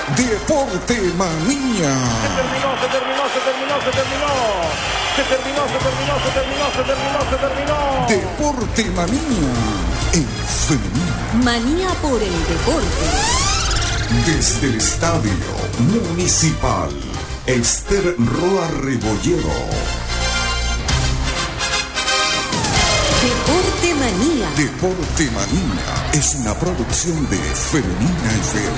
Deporte Manía. Se terminó. Deporte Manía en femenino. Manía por el deporte. Desde el Estadio Municipal Esther Roa Rebollero. Deporte Manía. Deporte Manía es una producción de Femenina FM.